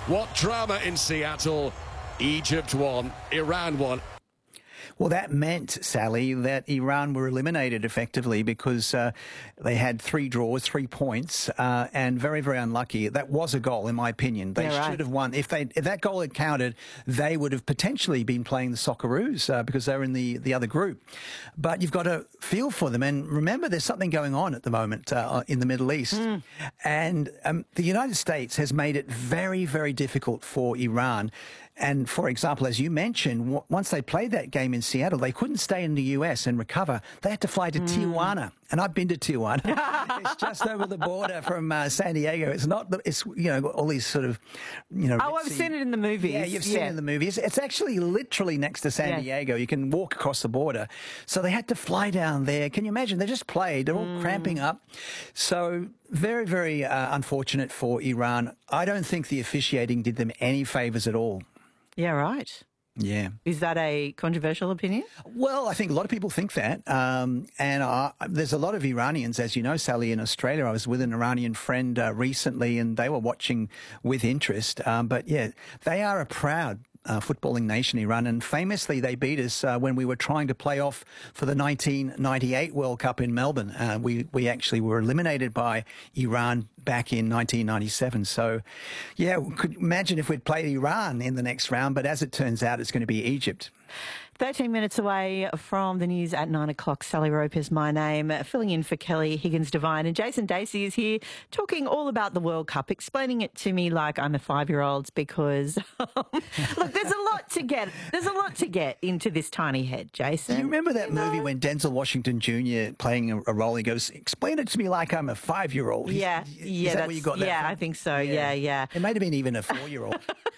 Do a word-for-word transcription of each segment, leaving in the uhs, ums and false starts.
What drama in Seattle. Egypt won, Iran won. Well, that meant, Sally, that Iran were eliminated effectively because uh, they had three draws, three points, uh, and very, very unlucky. That was a goal, in my opinion. They yeah, right. should have won. If they if that goal had counted, they would have potentially been playing the Socceroos uh, because they were in the, the other group. But you've got to feel for them. And remember, there's something going on at the moment uh, in the Middle East. Mm. And um, the United States has made it very, very difficult for Iran. And, for example, as you mentioned, w- once they played that game in Seattle, they couldn't stay in the U S and recover. They had to fly to mm. Tijuana. And I've been to Tijuana. It's just over the border from uh, San Diego. It's not, the, it's, you know, all these sort of, you know. Oh, I've seen it in the movies. Yeah, you've seen yeah. it in the movies. It's actually literally next to San yeah. Diego. You can walk across the border. So they had to fly down there. Can you imagine? They just played. They're all mm. cramping up. So very, very uh, unfortunate for Iran. I don't think the officiating did them any favours at all. Yeah, right. Yeah. Is that a controversial opinion? Well, I think a lot of people think that. Um, and uh, there's a lot of Iranians, as you know, Sally, in Australia. I was with an Iranian friend uh, recently and they were watching with interest. Um, but, yeah, they are a proud Uh, footballing nation, Iran, and famously they beat us uh, when we were trying to play off for the nineteen ninety-eight World Cup in Melbourne. Uh, we we actually were eliminated by Iran back in nineteen ninety-seven. So, yeah, we could imagine if we'd played Iran in the next round, but as it turns out, it's going to be Egypt. thirteen minutes away from the news at nine o'clock. Sally Rope is my name, filling in for Kelly Higgins-Devine. And Jason Dacey is here talking all about the World Cup, explaining it to me like I'm a five-year-old because, look, there's a lot to get. There's a lot to get into this tiny head, Jason. Do you remember that you know? movie when Denzel Washington Junior playing a, a role, he goes, explain it to me like I'm a five-year-old. Yeah, is, yeah, is that where you got that yeah, from? I think so. Yeah, yeah. yeah. It might have been even a four-year-old.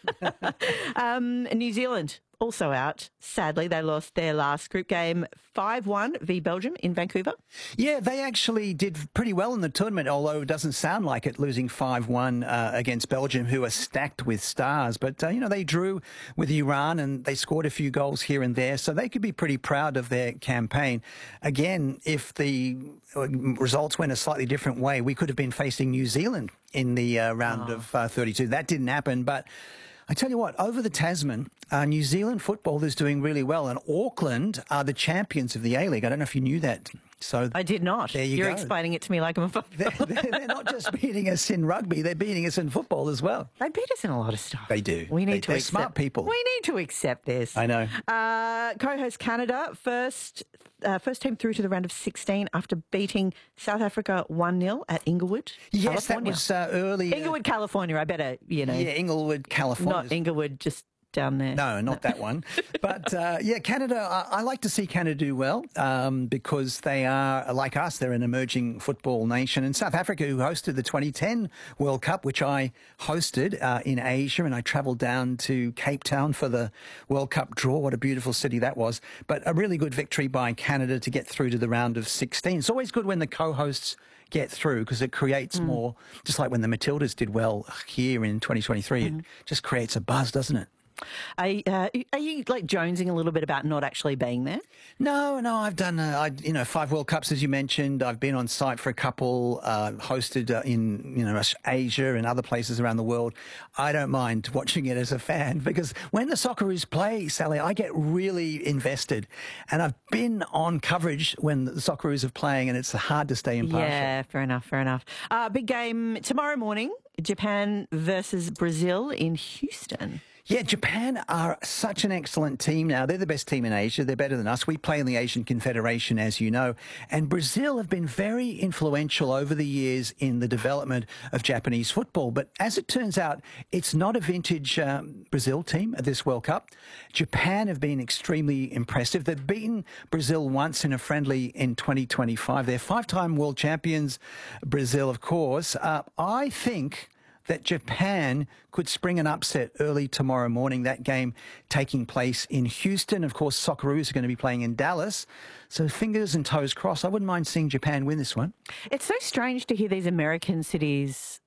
um, New Zealand also out. Sadly, they lost their last group game five one v Belgium in Vancouver. Yeah, they actually did pretty well in the tournament, although it doesn't sound like it, losing five one uh, against Belgium, who are stacked with stars. But, uh, you know, they drew with Iran and they scored a few goals here and there, so they could be pretty proud of their campaign. Again, if the results went a slightly different way, we could have been facing New Zealand in the uh, round oh. of uh, thirty-two. That didn't happen, but I tell you what, over the Tasman, uh, New Zealand football is doing really well, and Auckland are the champions of the A-League. I don't know if you knew that. So I did not. There you You're go. explaining it to me like I'm a football. They're, they're not just beating us in rugby, they're beating us in football as well. They beat us in a lot of stuff. They do. We need they, to they're accept, smart people. We need to accept this. I know. Uh, co-host Canada, first uh, first team through to the round of sixteen after beating South Africa one nil at Inglewood, Yes, California. that was uh, early. Inglewood, California. I better, you know. Yeah, Inglewood, California. Not Inglewood, just down there. No, not that one. But, uh, yeah, Canada, I, I like to see Canada do well um, because they are, like us, they're an emerging football nation. And South Africa, who hosted the twenty ten World Cup, which I hosted uh, in Asia, and I travelled down to Cape Town for the World Cup draw. What a beautiful city that was. But a really good victory by Canada to get through to the round of sixteen. It's always good when the co-hosts get through because it creates mm. more, just like when the Matildas did well here in twenty twenty-three. Mm. It just creates a buzz, doesn't it? Are, uh, are you like jonesing a little bit about not actually being there? No, no, I've done, uh, I, you know, five World Cups, as you mentioned. I've been on site for a couple, uh, hosted uh, in, you know, Asia and other places around the world. I don't mind watching it as a fan because when the Socceroos play, Sally, I get really invested. And I've been on coverage when the Socceroos are playing and it's hard to stay impartial. Yeah, fair enough, fair enough. Uh, big game tomorrow morning, Japan versus Brazil in Houston. Yeah, Japan are such an excellent team now. They're the best team in Asia. They're better than us. We play in the Asian Confederation, as you know. And Brazil have been very influential over the years in the development of Japanese football. But as it turns out, it's not a vintage um, Brazil team at this World Cup. Japan have been extremely impressive. They've beaten Brazil once in a friendly in twenty twenty-five. They're five-time world champions, Brazil, of course. Uh, I think that Japan could spring an upset early tomorrow morning, that game taking place in Houston. Of course, Socceroos are going to be playing in Dallas. So fingers and toes crossed. I wouldn't mind seeing Japan win this one. It's so strange to hear these American cities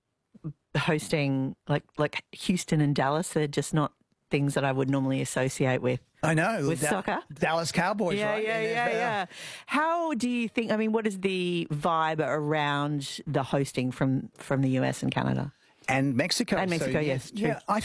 hosting, like like Houston and Dallas. They're just not things that I would normally associate with. I know. With da- soccer? Dallas Cowboys, yeah, right? Yeah, yeah, yeah, yeah. How do you think, I mean, what is the vibe around the hosting from, from the U S and Canada? And Mexico. And Mexico, so, yes. Yeah, I,